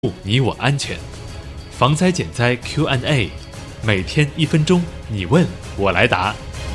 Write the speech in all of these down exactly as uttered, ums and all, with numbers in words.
你我安全。防灾减灾 Q and A， 每天一分钟，你问我来答。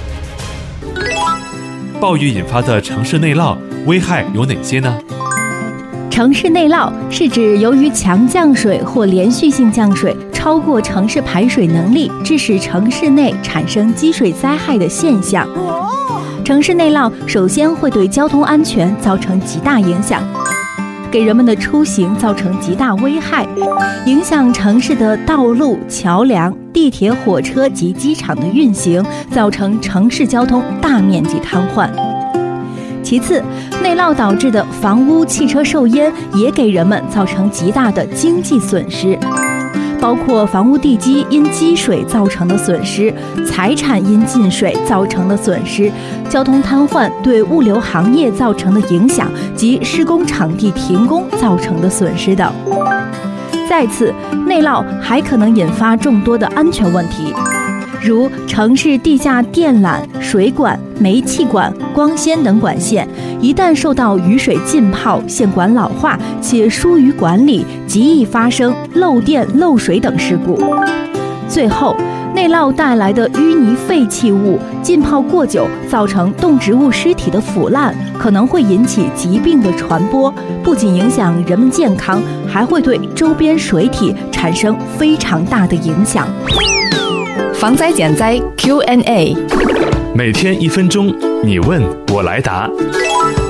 暴雨引发的城市内涝危害有哪些呢？ 城市内涝是指由于强降水或连续性降水超过城市排水能力，致使城市内产生积水灾害的现象。城市内涝首先会对交通安全造成极大影响，给人们的出行造成极大危害，影响城市的道路、桥梁、地铁、火车及机场的运行，造成城市交通大面积瘫痪。其次，内涝导致的房屋、汽车受淹也给人们造成极大的经济损失，包括房屋地基因积水造成的损失、财产因进水造成的损失、交通瘫痪对物流行业造成的影响及施工场地停工造成的损失等。再次，内涝还可能引发众多的安全问题，如城市地下电缆、水管、煤气管、光纤等管线一旦受到雨水浸泡，线管老化且疏于管理，极易发生漏电、漏水等事故。最后，内涝带来的淤泥废弃物浸泡过久，造成动植物尸体的腐烂，可能会引起疾病的传播，不仅影响人们健康，还会对周边水体产生非常大的影响。 防灾减灾 Q and A， 每天一分钟，你问我来答。